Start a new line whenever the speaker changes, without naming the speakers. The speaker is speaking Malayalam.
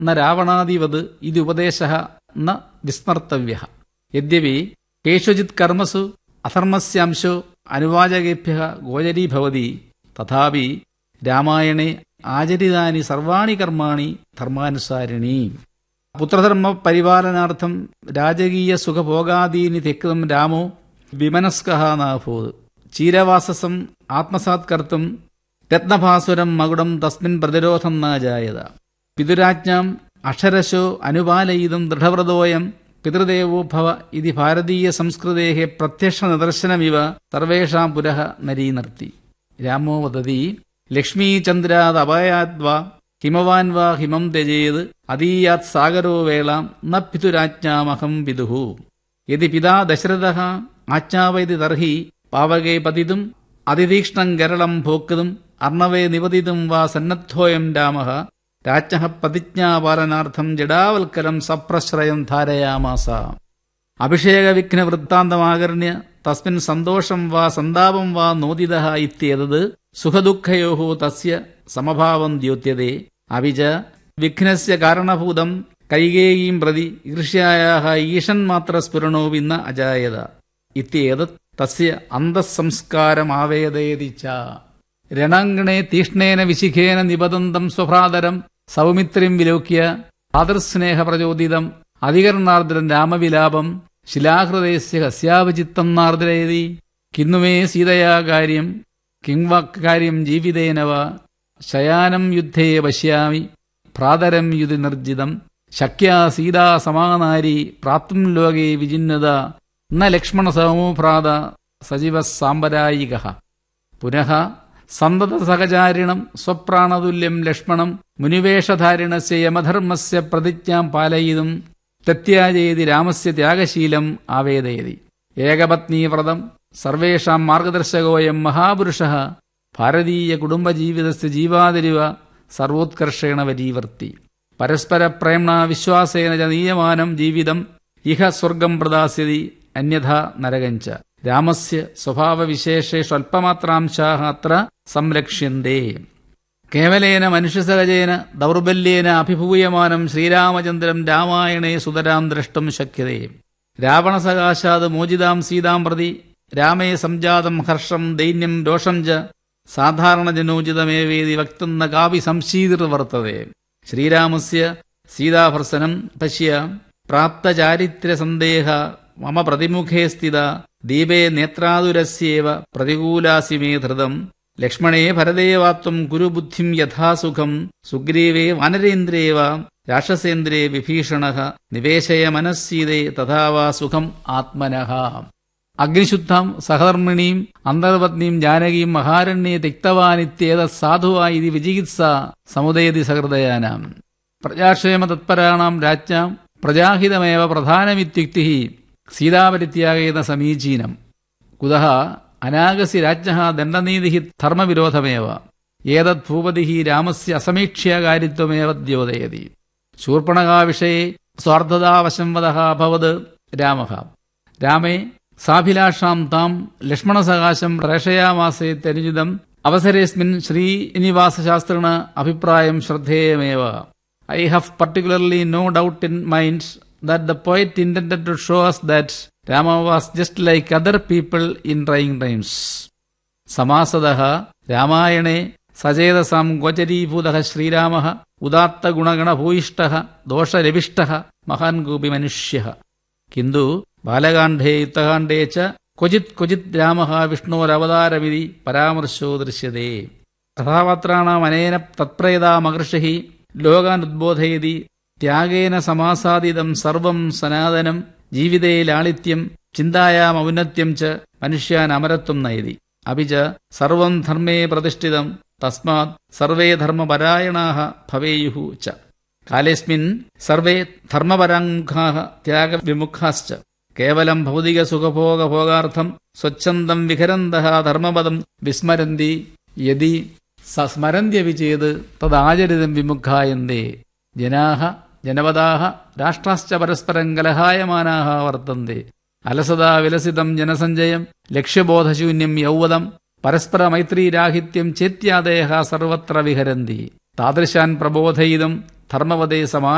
ന രാവണാദിവത് ഇത് ഉപദേശഃ ന വിസ്മർത്തവ്യഃ. യദ്യപി കേഷുചിത് കർമ്മസു അധർമ്മസ്യാംശോ അനുവാചകേഭ്യഃ ഗോചരീഭവതി തഥാപി രാമായണേ ആചരിതാനി സർവാണി കർമാണി ധർമാനുസാരിണി. പുത്രധർമ്മ പരിപാലനാർത്ഥം രാജകീയ സുഖഭോഗാദീനി തെക്തം രാമോ വിമനസ്കഃ നാഭൂത്. ചീരവാസസം ആത്മസാത് കർത്തും രത്നഭാസുരം മകുടം തസ്മിൻ പ്രതിരോധം നാജായത. പിതുരാജ്ഞാം അക്ഷരശോ അനുപാലയിതും ദൃഢവ്രതോയം പിതൃദേവോ ഭവ ഇതി ഭാരതീയ സംസ്കൃതേഃ പ്രത്യക്ഷ നിദർശനമിവ സർവേഷാം പുരഃ നരീനർത്തി. രാമോ വദതി ലക്ഷ്മീചന്ദ്രാത് അഭയാദ്വാ ഹിമവാൻ വാ ഹിമം ത്യജേത് അദീയാത് സാഗരോ വേളാം ന പിതുരാജ്ഞാമഹം വിദുഃ. യദി പിതാ ദശരഥഃ ആജ്ഞാപയതി തർഹി പാവകേ പതിതും അതിതീക്ഷ്ണം ഗരളം ഭോക്തും അർണവേ നിപതിതും വാ സന്നദ്ധോയം രാമഃ രാജ്ഞഃ പ്രതിജ്ഞാപാലനാർത്ഥം ജഡാവൽക്കലം സപ്രശ്രയം ധാരയാമാസ. അഭിഷേകവിഘ്ന വൃത്താന്തമാകർണ്യ തസ്മിൻ സന്തോഷം വാ സന്താപം വാ നോദിതഃ ഇത്യേതത് സുഖദുഃഖയോഃ തസ്യ സമഭാവം ദ്യോത്യതേ. അവിച വിഘ്നസ്യ കാരണഭൂതം കൈകേയീം പ്രതി ഈർഷ്യായാഃ ഈഷന്മാത്ര സ്ഫുരണോപി ന അജായത ഇത്യേതത് തസ്യ അന്തഃസംസ്കാരമാവേദയതി ച. രണാങ്കണേ തീക്ഷ്ണേന വിശിഖേന നിപതന്തം സ്വഭ്രാതരം സൗമിത്രിം വിലോക്യ ഭാതൃസ്നേഹപ്രചോദിതം അധികർണാർദ്രം രാമവിലാപം ശിലാഹൃദയസ്യ കസ്യാവചിത്തം നാർദ്രയതി. കിന്നു മേ സീതയാ കാര്യം കിം വാക്കാര്യം ജീവിതേന വാ ശയാനം യുദ്ധേ പശ്യാമി ഭ്രാതരം യുധി നിർജിതം ശക്യാ സീതാ സമാനാരി പ്രാപ്തും ലോകേ വിജിന്നത ന ലക്ഷ്മണ സമോ ഭ്രാത സജീവ സാമ്പരായികഃ. പുനഃ സന്തത സഹചാരിണം സ്വപ്രാണതുല്യം ലക്ഷ്മണം മുനിവേഷധാരിണസ്യ യമധർമ്മസ്യ പ്രതിജ്ഞാം പാലയിതും തെത്യാജേതി രാമസ്യ ത്യാഗശീലം ആവേദയതി. ഏകപത്നീവ്രതം സർവേഷാം മാർഗദർശകോയം മഹാപുരുഷഃ ഭാരതീയ കുടുംബജീവിതസ്യ ജീവാതിരിവ സർവോത്കർഷേണ വരീവർത്തി. പരസ്പര പ്രേംണ വിശ്വാസേന ച നീയമാനം ജീവിതം ഇഹ സ്വർഗം പ്രദാസ്യതി അന്യഥാ നരകഞ്ച. രാമസ്യ സ്വഭാവവിശേഷേഷു അല്പമാത്രാംശാഃ അത്ര സംരക്ഷ്യന്തേ. കേവലേന മനുഷ്യസഹജേന ദൗർബല്യേന അഭിഭൂയമാനം ശ്രീരാമചന്ദ്രം രാമായണേ സുതരാം ദ്രഷ്ടും ശക്യതേ. രാവണസകാശാത് മോചിതാം സീതാം പ്രതി രാമേ സംജാതം ഹർഷം ദൈന്യം രോഷം ച സാധാരണജനോചിതമേവേതി വക്തും ന കാപി സംശീതിർവർത്തതേ. ശ്രീരാമസ്യ സീതാഭർസനം പശ്യ പ്രാപ്തചാരിത്രസന്ദേഹ മമ പ്രതിമുഖേ സ്ഥിത ദീപേ നേത്രാതുരസ്യേവ പ്രതികൂലാസി മേ ധൃതം. ലക്ഷ്മണേ ഭരതേവാത്വം കുരു ബുദ്ധിം യഥാസുഖം സുഗ്രീവേ വാനരേന്ദ്രേവ രാക്ഷസേന്ദ്രേ വിഭീഷണഃ നിവേശയ മനഃസീതേ തഥാ വാ സുഖം ആത്മനഃ. അഗ്നിശുദ്ധാം സഹധർമ്മിണീം അന്തർപത്നീം ജാനകീം മഹാരണ്യേ തിക്തവാനിത്യേതത് സാധുവാ ഇതി വിജിഗിത്സ സമുദയതി സഹൃദയാനാം. പ്രജാക്ഷേമ തത്പരാണാം രാജ്ഞാം പ്രജാഹിതമേവ പ്രധാനമിത്യുക്തിഃ സീതാപരിത്യാഗേന സമീചീനം. കുതഃ അനാഗസി രാജ്ഞഃ ദണ്ഡനീതിഃ ധർമ്മവിരോധമേവ ഏതത് ഭൂപതിഃ രാമസ്യ അസമീക്ഷ്യകാരിത്വമേവ ദ്യോതയതി. ശൂർപ്പണഖാവിഷയെ സ്വാർത്ഥതാവശം വദഃ അഭവത് രാമഃ. രാമേ സാഭിലാഷാം താം ലക്ഷ്മണസകാശം പ്രേഷയാമാസേത്യനുചിതം അവസരേസ്മിൻ ശ്രീനിവാസശാസ്ത്രിണ അഭിപ്രായം ശ്രദ്ധേയമേവ. I have particularly no doubt in mind that the poet intended to show us that Rama was just like other people in trying times. Samasadah Ramayane Sajedasam Gojaribhudah Sriramah Udatta Gunagana Bhuishtah Dosha Revishtah Mahan Gopi Manushyaha. Kindu Balagandhe Itagandecha Kojit Ramaha Vishnu Ravadaravidi Paramarsho Drishyade. Tathavatranam Anena Tatpreda Magrashahi ലോകാനുദ്ബോധയതി ത്യാഗേന സമാസാദിതം സർവം സനാതനം ജീവിതേ ലാളിത്യം ചിന്തായാം ഔന്നത്യം ച മനുഷ്യാൻ അമരത്വം നയതി. അപിച സർവം ധർമ്മേ പ്രതിഷ്ഠിതം തസ്മാത് സർവേ ധർമ്മപരായണാഃ ഭവേയുഃ ച. കാലേസ്മിൻ സർവേ ധർമ്മപരാങ്മുഖാഃ ത്യാഗവിമുഖാശ്ച കേവലം ഭൗതിക സുഖഭോഗഭോഗാർത്ഥം സ്വച്ഛന്തം വിഹരന്തഃ ധർമ്മപദം വിസ്മരന്തി യദി സ്മരന്ത്യപി ചേത് തദാചരിതം വിമുഖായന്തേ. ജനാഃ ജനപദാഃ രാഷ്ട്രാശ്ച പരസ്പരം കലഹായമാനാഃ വർത്തന്തെ. അലസതാ വിലസിതം ജനസഞ്ചയം ലക്ഷ്യബോധശൂന്യം യൗവതം പരസ്പരമൈത്രീരാഹിത്യം ചേത്യാദയഃ സർവത്ര വിഹരന്തി. താദൃശാൻ പ്രബോധയിതും ധർമ്മവദേ സമാ